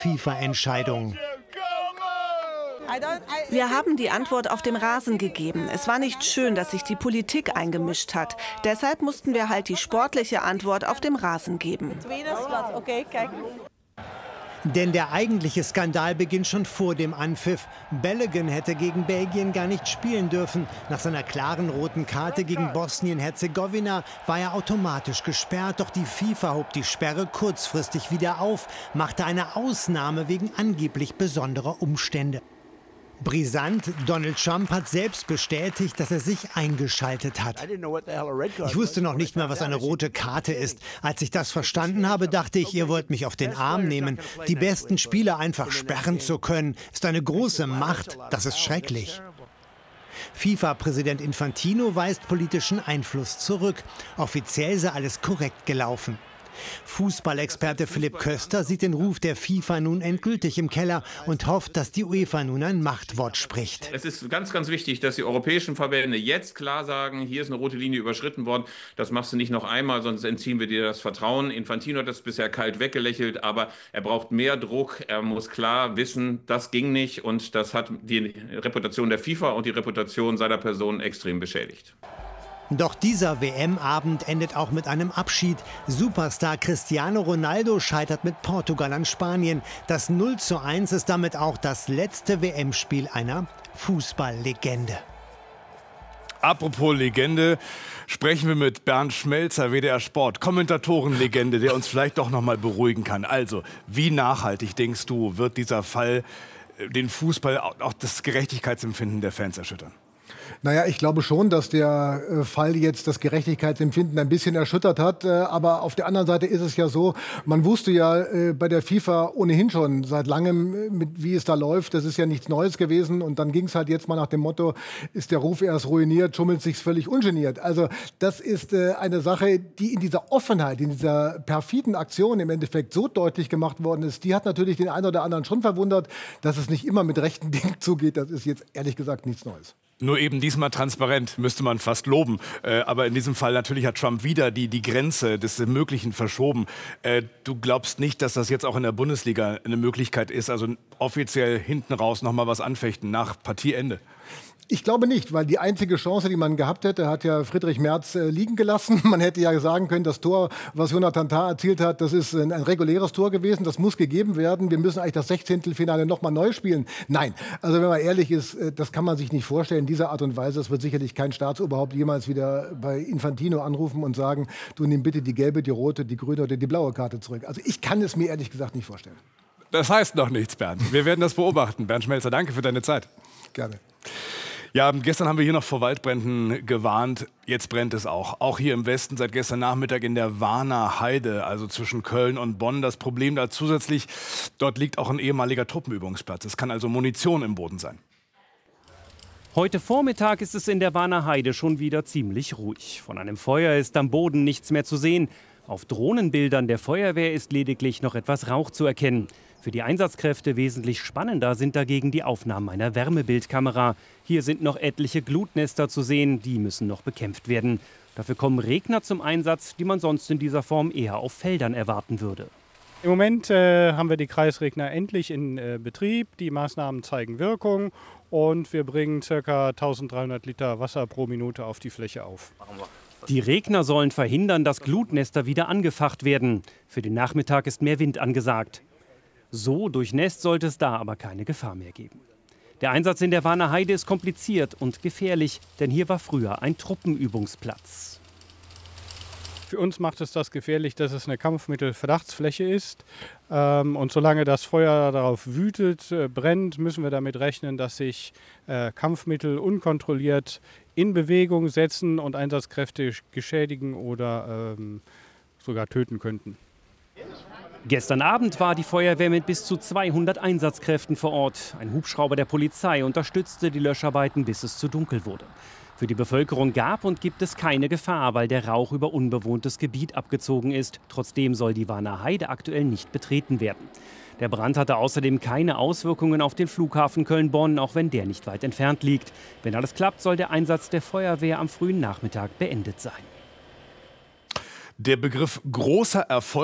FIFA-Entscheidung. Wir haben die Antwort auf dem Rasen gegeben. Es war nicht schön, dass sich die Politik eingemischt hat. Deshalb mussten wir halt die sportliche Antwort auf dem Rasen geben. Denn der eigentliche Skandal beginnt schon vor dem Anpfiff. Balogun hätte gegen Belgien gar nicht spielen dürfen. Nach seiner klaren roten Karte gegen Bosnien-Herzegowina war er automatisch gesperrt. Doch die FIFA hob die Sperre kurzfristig wieder auf, machte eine Ausnahme wegen angeblich besonderer Umstände. Brisant, Donald Trump hat selbst bestätigt, dass er sich eingeschaltet hat. Ich wusste noch nicht mal, was eine rote Karte ist. Als ich das verstanden habe, dachte ich, ihr wollt mich auf den Arm nehmen. Die besten Spieler einfach sperren zu können, ist eine große Macht. Das ist schrecklich. FIFA-Präsident Infantino weist politischen Einfluss zurück. Offiziell sei alles korrekt gelaufen. Fußballexperte Philipp Köster sieht den Ruf der FIFA nun endgültig im Keller und hofft, dass die UEFA nun ein Machtwort spricht. Es ist ganz, ganz wichtig, dass die europäischen Verbände jetzt klar sagen, hier ist eine rote Linie überschritten worden. Das machst du nicht noch einmal, sonst entziehen wir dir das Vertrauen. Infantino hat das bisher kalt weggelächelt, aber er braucht mehr Druck. Er muss klar wissen, das ging nicht und das hat die Reputation der FIFA und die Reputation seiner Person extrem beschädigt. Doch dieser WM-Abend endet auch mit einem Abschied. Superstar Cristiano Ronaldo scheitert mit Portugal an Spanien. Das 0:1 ist damit auch das letzte WM-Spiel einer Fußballlegende. Apropos Legende, sprechen wir mit Bernd Schmelzer, WDR Sport, Kommentatorenlegende, der uns vielleicht doch noch mal beruhigen kann. Also, wie nachhaltig, denkst du, wird dieser Fall den Fußball, auch das Gerechtigkeitsempfinden der Fans erschüttern? Naja, ich glaube schon, dass der Fall jetzt das Gerechtigkeitsempfinden ein bisschen erschüttert hat. Aber auf der anderen Seite ist es ja so, man wusste ja bei der FIFA ohnehin schon seit langem, wie es da läuft. Das ist ja nichts Neues gewesen. Und dann ging es halt jetzt mal nach dem Motto, ist der Ruf erst ruiniert, schummelt sich's völlig ungeniert. Also das ist eine Sache, die in dieser Offenheit, in dieser perfiden Aktion im Endeffekt so deutlich gemacht worden ist. Die hat natürlich den einen oder anderen schon verwundert, dass es nicht immer mit rechten Dingen zugeht. Das ist jetzt ehrlich gesagt nichts Neues. Nur eben diesmal transparent, müsste man fast loben. Aber in diesem Fall natürlich hat Trump wieder die Grenze des Möglichen verschoben. Du glaubst nicht, dass das jetzt auch in der Bundesliga eine Möglichkeit ist, also offiziell hinten raus noch mal was anfechten nach Partieende? Ich glaube nicht, weil die einzige Chance, die man gehabt hätte, hat ja Friedrich Merz liegen gelassen. Man hätte ja sagen können, das Tor, was Jonathan Tah erzielt hat, das ist ein reguläres Tor gewesen, das muss gegeben werden. Wir müssen eigentlich das 16. noch mal neu spielen. Nein, also wenn man ehrlich ist, das kann man sich nicht vorstellen, diese Art und Weise. Es wird sicherlich kein Staatsoberhaupt jemals wieder bei Infantino anrufen und sagen, du nimm bitte die gelbe, die rote, die grüne oder die blaue Karte zurück. Also ich kann es mir ehrlich gesagt nicht vorstellen. Das heißt noch nichts, Bernd. Wir werden das beobachten. Bernd Schmelzer, danke für deine Zeit. Gerne. Ja, gestern haben wir hier noch vor Waldbränden gewarnt. Jetzt brennt es auch. Auch hier im Westen seit gestern Nachmittag in der Warner Heide, also zwischen Köln und Bonn. Das Problem da zusätzlich, dort liegt auch ein ehemaliger Truppenübungsplatz. Es kann also Munition im Boden sein. Heute Vormittag ist es in der Warner Heide schon wieder ziemlich ruhig. Von einem Feuer ist am Boden nichts mehr zu sehen. Auf Drohnenbildern der Feuerwehr ist lediglich noch etwas Rauch zu erkennen. Für die Einsatzkräfte wesentlich spannender sind dagegen die Aufnahmen einer Wärmebildkamera. Hier sind noch etliche Glutnester zu sehen, die müssen noch bekämpft werden. Dafür kommen Regner zum Einsatz, die man sonst in dieser Form eher auf Feldern erwarten würde. Im Moment haben wir die Kreisregner endlich in Betrieb. Die Maßnahmen zeigen Wirkung und wir bringen ca. 1300 Liter Wasser pro Minute auf die Fläche auf. Die Regner sollen verhindern, dass Glutnester wieder angefacht werden. Für den Nachmittag ist mehr Wind angesagt. So durchnässt sollte es da aber keine Gefahr mehr geben. Der Einsatz in der Warner Heide ist kompliziert und gefährlich, denn hier war früher ein Truppenübungsplatz. Für uns macht es das gefährlich, dass es eine Kampfmittelverdachtsfläche ist. Und solange das Feuer darauf wütet, brennt, müssen wir damit rechnen, dass sich Kampfmittel unkontrolliert in Bewegung setzen und Einsatzkräfte geschädigen oder sogar töten könnten. Gestern Abend war die Feuerwehr mit bis zu 200 Einsatzkräften vor Ort. Ein Hubschrauber der Polizei unterstützte die Löscharbeiten, bis es zu dunkel wurde. Für die Bevölkerung gab und gibt es keine Gefahr, weil der Rauch über unbewohntes Gebiet abgezogen ist. Trotzdem soll die Warner Heide aktuell nicht betreten werden. Der Brand hatte außerdem keine Auswirkungen auf den Flughafen Köln-Bonn, auch wenn der nicht weit entfernt liegt. Wenn alles klappt, soll der Einsatz der Feuerwehr am frühen Nachmittag beendet sein. Der Begriff großer Erfolg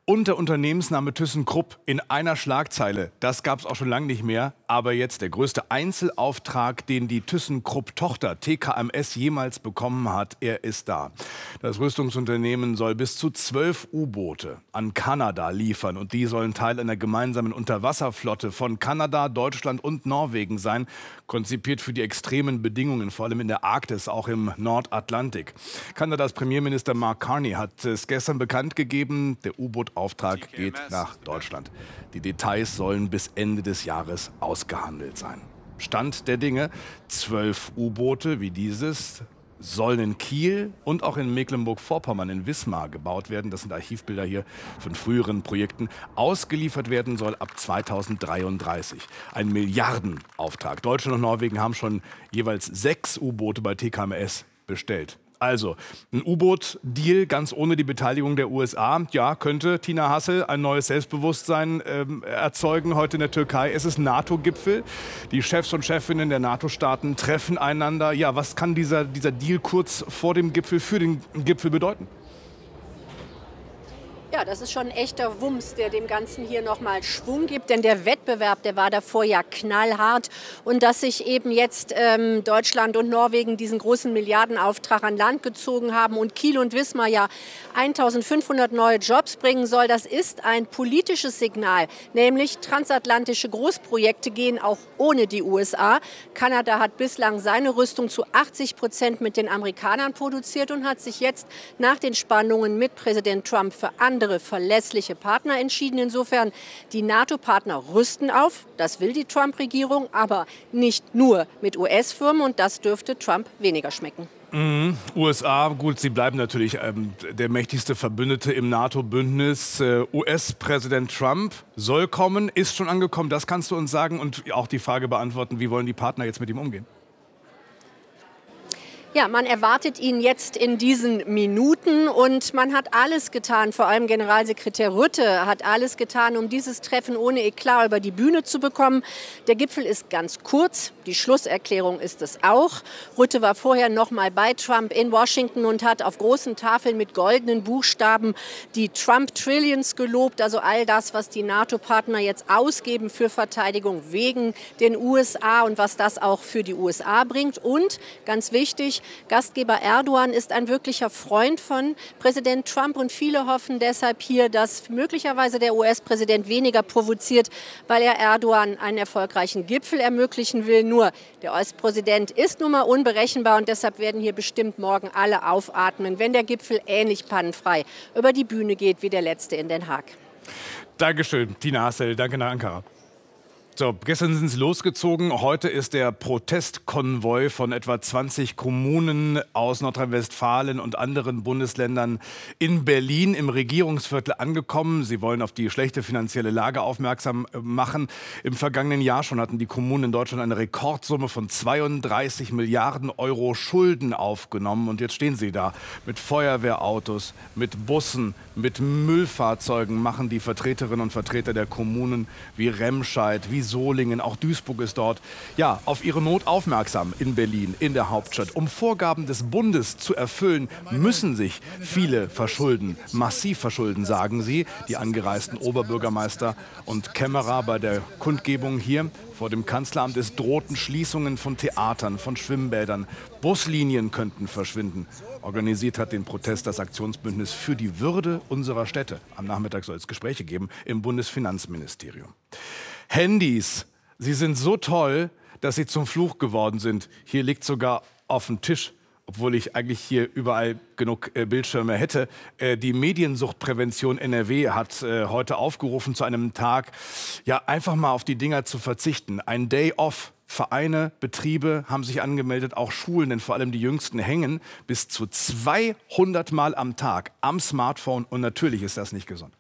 Und der Unternehmensname ThyssenKrupp in einer Schlagzeile. Das gab es auch schon lange nicht mehr. Aber jetzt der größte Einzelauftrag, den die ThyssenKrupp-Tochter TKMS jemals bekommen hat, er ist da. Das Rüstungsunternehmen soll bis zu 12 U-Boote an Kanada liefern. Und die sollen Teil einer gemeinsamen Unterwasserflotte von Kanada, Deutschland und Norwegen sein. Konzipiert für die extremen Bedingungen, vor allem in der Arktis, auch im Nordatlantik. Kanadas Premierminister Mark Carney hat es gestern bekannt gegeben, der U-Boot-Auftrag geht nach Deutschland. Die Details sollen bis Ende des Jahres ausgehandelt sein. Stand der Dinge: 12 U-Boote wie dieses sollen in Kiel und auch in Mecklenburg-Vorpommern in Wismar gebaut werden. Das sind Archivbilder hier von früheren Projekten. Ausgeliefert werden soll ab 2033. Ein Milliardenauftrag. Deutschland und Norwegen haben schon jeweils 6 U-Boote bei TKMS bestellt. Also, ein U-Boot-Deal ganz ohne die Beteiligung der USA. Ja, könnte Tina Hassel ein neues Selbstbewusstsein erzeugen heute in der Türkei. Es ist NATO-Gipfel. Die Chefs und Chefinnen der NATO-Staaten treffen einander. Ja, was kann dieser Deal kurz vor dem Gipfel für den Gipfel bedeuten? Ja, das ist schon ein echter Wumms, der dem Ganzen hier nochmal Schwung gibt. Denn der Wettbewerb, der war davor ja knallhart. Und dass sich eben jetzt Deutschland und Norwegen diesen großen Milliardenauftrag an Land gezogen haben und Kiel und Wismar ja 1500 neue Jobs bringen soll, das ist ein politisches Signal. Nämlich transatlantische Großprojekte gehen auch ohne die USA. Kanada hat bislang seine Rüstung zu 80% mit den Amerikanern produziert und hat sich jetzt nach den Spannungen mit Präsident Trump für andere verlässliche Partner entschieden. Insofern, die NATO-Partner rüsten auf, das will die Trump-Regierung, aber nicht nur mit US-Firmen, und das dürfte Trump weniger schmecken. USA, gut, sie bleiben natürlich der mächtigste Verbündete im NATO-Bündnis. US-Präsident Trump soll kommen, ist schon angekommen, das kannst du uns sagen und auch die Frage beantworten, wie wollen die Partner jetzt mit ihm umgehen? Ja, man erwartet ihn jetzt in diesen Minuten und man hat alles getan, vor allem Generalsekretär Rutte hat alles getan, um dieses Treffen ohne Eklat über die Bühne zu bekommen. Der Gipfel ist ganz kurz, die Schlusserklärung ist es auch. Rutte war vorher noch mal bei Trump in Washington und hat auf großen Tafeln mit goldenen Buchstaben die Trump-Trillions gelobt, also all das, was die NATO-Partner jetzt ausgeben für Verteidigung wegen den USA und was das auch für die USA bringt. Und ganz wichtig, Gastgeber Erdogan ist ein wirklicher Freund von Präsident Trump und viele hoffen deshalb hier, dass möglicherweise der US-Präsident weniger provoziert, weil er Erdogan einen erfolgreichen Gipfel ermöglichen will. Nur der US-Präsident ist nun mal unberechenbar und deshalb werden hier bestimmt morgen alle aufatmen, wenn der Gipfel ähnlich pannenfrei über die Bühne geht wie der letzte in Den Haag. Dankeschön, Tina Hassel. Danke nach Ankara. So, gestern sind sie losgezogen. Heute ist der Protestkonvoi von etwa 20 Kommunen aus Nordrhein-Westfalen und anderen Bundesländern in Berlin im Regierungsviertel angekommen. Sie wollen auf die schlechte finanzielle Lage aufmerksam machen. Im vergangenen Jahr schon hatten die Kommunen in Deutschland eine Rekordsumme von 32 Milliarden Euro Schulden aufgenommen. Und jetzt stehen sie da mit Feuerwehrautos, mit Bussen, mit Müllfahrzeugen machen die Vertreterinnen und Vertreter der Kommunen wie Remscheid, wie Solingen, auch Duisburg ist dort, ja, auf ihre Not aufmerksam in Berlin, in der Hauptstadt. Um Vorgaben des Bundes zu erfüllen, müssen sich viele verschulden, massiv verschulden, sagen sie, die angereisten Oberbürgermeister und Kämmerer bei der Kundgebung hier vor dem Kanzleramt. Es drohten Schließungen von Theatern, von Schwimmbädern, Buslinien könnten verschwinden. Organisiert hat den Protest das Aktionsbündnis für die Würde unserer Städte. Am Nachmittag soll es Gespräche geben im Bundesfinanzministerium. Handys, sie sind so toll, dass sie zum Fluch geworden sind. Hier liegt sogar auf dem Tisch, obwohl ich eigentlich hier überall genug Bildschirme hätte. Die Mediensuchtprävention NRW hat heute aufgerufen zu einem Tag, ja, einfach mal auf die Dinger zu verzichten. Ein Day off. Vereine, Betriebe haben sich angemeldet, auch Schulen, denn vor allem die Jüngsten hängen bis zu 200 Mal am Tag am Smartphone und natürlich ist das nicht gesund.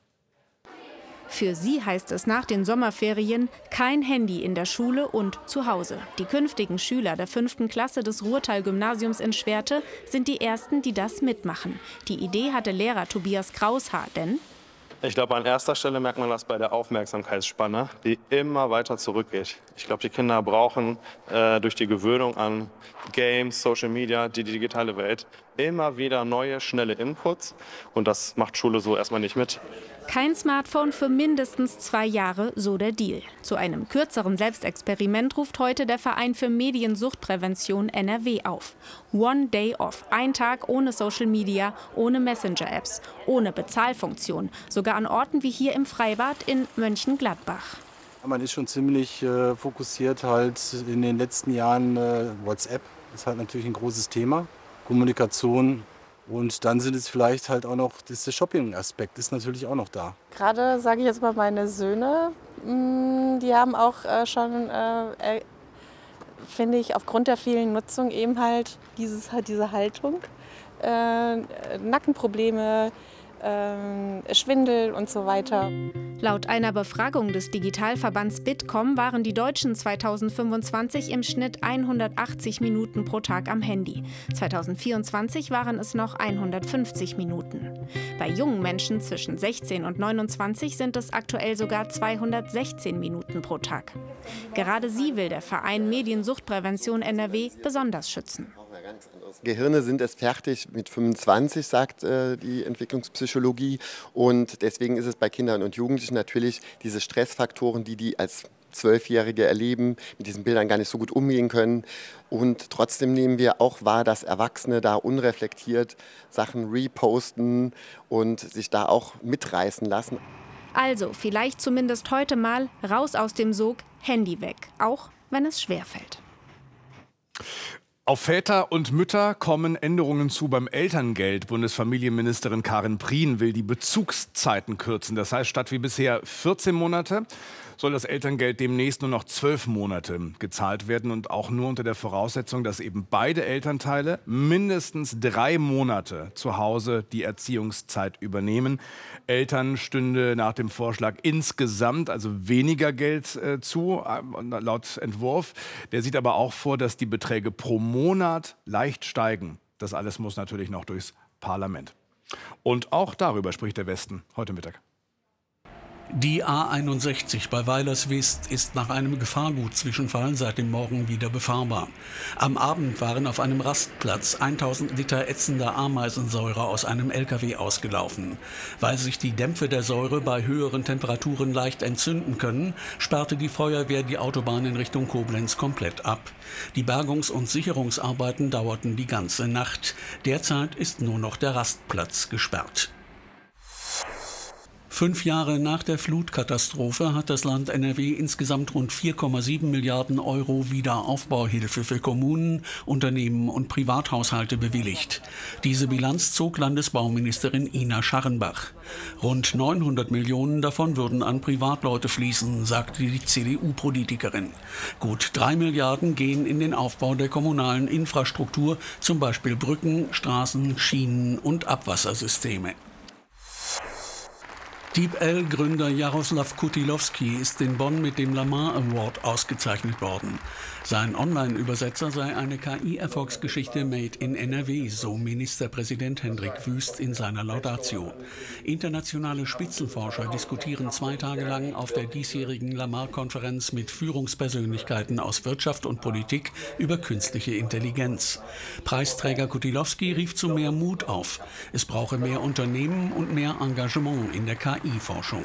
Für sie heißt es nach den Sommerferien kein Handy in der Schule und zu Hause. Die künftigen Schüler der 5. Klasse des Ruhrtal-Gymnasiums in Schwerte sind die ersten, die das mitmachen. Die Idee hatte Lehrer Tobias Kraushaar, denn ich glaube, an erster Stelle merkt man das bei der Aufmerksamkeitsspanne, die immer weiter zurückgeht. Ich glaube, die Kinder brauchen durch die Gewöhnung an Games, Social Media, die digitale Welt, immer wieder neue, schnelle Inputs. Und das macht Schule so erstmal nicht mit. Kein Smartphone für mindestens 2 Jahre, so der Deal. Zu einem kürzeren Selbstexperiment ruft heute der Verein für Mediensuchtprävention NRW auf. One Day Off. Ein Tag ohne Social Media, ohne Messenger-Apps, ohne Bezahlfunktion. Sogar an Orten wie hier im Freibad in Mönchengladbach. Man ist schon ziemlich fokussiert halt in den letzten Jahren. WhatsApp ist halt natürlich ein großes Thema. Kommunikation. Und dann sind es vielleicht halt auch noch, der Shopping-Aspekt ist natürlich auch noch da. Gerade sage ich jetzt mal meine Söhne, die haben auch schon, finde ich, aufgrund der vielen Nutzung eben halt diese Haltung, Nackenprobleme, Schwindel und so weiter. Laut einer Befragung des Digitalverbands Bitkom waren die Deutschen 2025 im Schnitt 180 Minuten pro Tag am Handy. 2024 waren es noch 150 Minuten. Bei jungen Menschen zwischen 16 und 29 sind es aktuell sogar 216 Minuten pro Tag. Gerade sie will der Verein Mediensuchtprävention NRW besonders schützen. Gehirne sind es fertig mit 25, sagt die Entwicklungspsychologie. Und deswegen ist es bei Kindern und Jugendlichen natürlich diese Stressfaktoren, die als 12-Jährige erleben, mit diesen Bildern gar nicht so gut umgehen können. Und trotzdem nehmen wir auch wahr, dass Erwachsene da unreflektiert Sachen reposten und sich da auch mitreißen lassen. Also vielleicht zumindest heute mal raus aus dem Sog, Handy weg, auch wenn es schwerfällt. Auf Väter und Mütter kommen Änderungen zu beim Elterngeld. Bundesfamilienministerin Karin Prien will die Bezugszeiten kürzen. Das heißt, statt wie bisher 14 Monate soll das Elterngeld demnächst nur noch 12 Monate gezahlt werden. Und auch nur unter der Voraussetzung, dass eben beide Elternteile mindestens 3 Monate zu Hause die Erziehungszeit übernehmen. Eltern stünde nach dem Vorschlag insgesamt also weniger Geld zu, laut Entwurf. Der sieht aber auch vor, dass die Beträge pro Monat leicht steigen. Das alles muss natürlich noch durchs Parlament. Und auch darüber spricht der Westen heute Mittag. Die A61 bei Weilerswist ist nach einem Gefahrgutzwischenfall seit dem Morgen wieder befahrbar. Am Abend waren auf einem Rastplatz 1000 Liter ätzender Ameisensäure aus einem LKW ausgelaufen. Weil sich die Dämpfe der Säure bei höheren Temperaturen leicht entzünden können, sperrte die Feuerwehr die Autobahn in Richtung Koblenz komplett ab. Die Bergungs- und Sicherungsarbeiten dauerten die ganze Nacht. Derzeit ist nur noch der Rastplatz gesperrt. 5 Jahre nach der Flutkatastrophe hat das Land NRW insgesamt rund 4,7 Milliarden Euro Wiederaufbauhilfe für Kommunen, Unternehmen und Privathaushalte bewilligt. Diese Bilanz zog Landesbauministerin Ina Scharrenbach. Rund 900 Millionen davon würden an Privatleute fließen, sagte die CDU-Politikerin. Gut 3 Milliarden gehen in den Aufbau der kommunalen Infrastruktur, zum Beispiel Brücken, Straßen, Schienen und Abwassersysteme. DeepL-Gründer Jaroslav Kutilowski ist in Bonn mit dem Lamar Award ausgezeichnet worden. Sein Online-Übersetzer sei eine KI-Erfolgsgeschichte made in NRW, so Ministerpräsident Hendrik Wüst in seiner Laudatio. Internationale Spitzenforscher diskutieren 2 Tage lang auf der diesjährigen Lamar-Konferenz mit Führungspersönlichkeiten aus Wirtschaft und Politik über künstliche Intelligenz. Preisträger Kutilowski rief zu mehr Mut auf. Es brauche mehr Unternehmen und mehr Engagement in der KI-Forschung.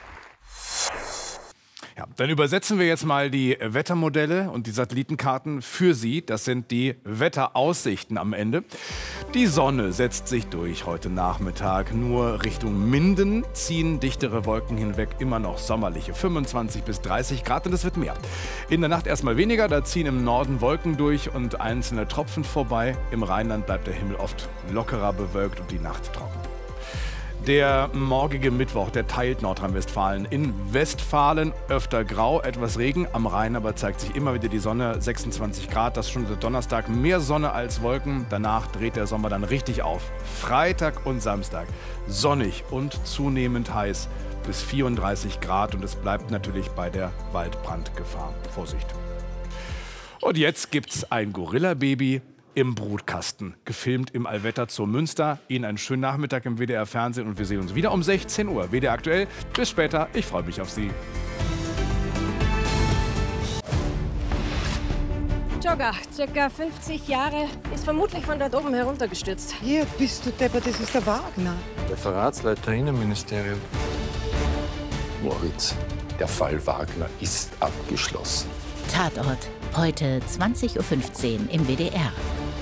Ja, dann übersetzen wir jetzt mal die Wettermodelle und die Satellitenkarten für Sie. Das sind die Wetteraussichten am Ende. Die Sonne setzt sich durch heute Nachmittag. Nur Richtung Minden ziehen dichtere Wolken hinweg, immer noch sommerliche 25 bis 30 Grad und es wird mehr. In der Nacht erstmal weniger, da ziehen im Norden Wolken durch und einzelne Tropfen vorbei. Im Rheinland bleibt der Himmel oft lockerer bewölkt und die Nacht trocken. Der morgige Mittwoch, der teilt Nordrhein-Westfalen. In Westfalen öfter grau, etwas Regen. Am Rhein aber zeigt sich immer wieder die Sonne, 26 Grad. Das ist schon der Donnerstag, mehr Sonne als Wolken. Danach dreht der Sommer dann richtig auf. Freitag und Samstag sonnig und zunehmend heiß bis 34 Grad. Und es bleibt natürlich bei der Waldbrandgefahr. Vorsicht. Und jetzt gibt's ein Gorilla-Baby im Brutkasten, gefilmt im Allwetter zur Münster. Ihnen einen schönen Nachmittag im WDR-Fernsehen und wir sehen uns wieder um 16 Uhr. WDR aktuell. Bis später. Ich freue mich auf Sie. Jogger, circa 50 Jahre, ist vermutlich von dort oben heruntergestürzt. Hier bist du deppert, das ist der Wagner. Referatsleiter Innenministerium. Moritz, der Fall Wagner ist abgeschlossen. Tatort, heute 20:15 Uhr im WDR.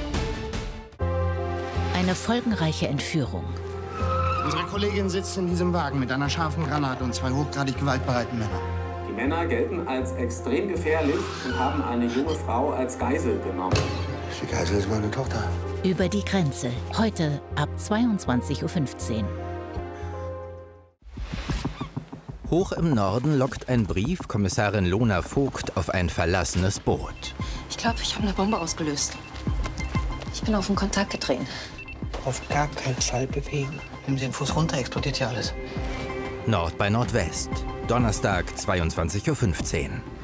Eine folgenreiche Entführung. Unsere Kollegin sitzt in diesem Wagen mit einer scharfen Granate und 2 hochgradig gewaltbereiten Männern. Die Männer gelten als extrem gefährlich und haben eine junge Frau als Geisel genommen. Die Geisel ist meine Tochter. Über die Grenze, heute ab 22:15 Uhr. Hoch im Norden lockt ein Brief Kommissarin Lona Vogt auf ein verlassenes Boot. Ich glaube, ich habe eine Bombe ausgelöst. Ich bin auf den Kontakt getreten. Auf gar keinen Fall bewegen. Nehmen Sie den Fuß runter, explodiert hier alles. Nord bei Nordwest, Donnerstag 22:15 Uhr.